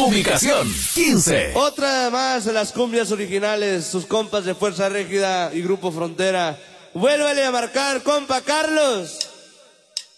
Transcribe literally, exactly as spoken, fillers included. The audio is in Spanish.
Ubicación quince. Otra más de las cumbias originales, sus compas de Fuerza Régida y Grupo Frontera. Vuélvele a marcar, compa Carlos.